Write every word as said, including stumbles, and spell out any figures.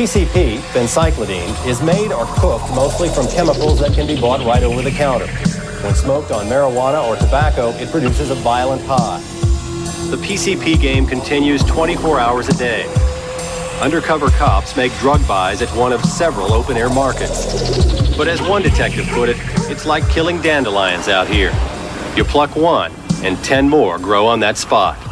P C P, phencyclidine, is made or cooked mostly from chemicals that can be bought right over the counter. When smoked on marijuana or tobacco, it produces a violent high. The P C P game continues twenty-four hours a day. Undercover cops make drug buys at one of several open-air markets. But as one detective put it, it's like killing dandelions out here. You pluck one, and ten more grow on that spot.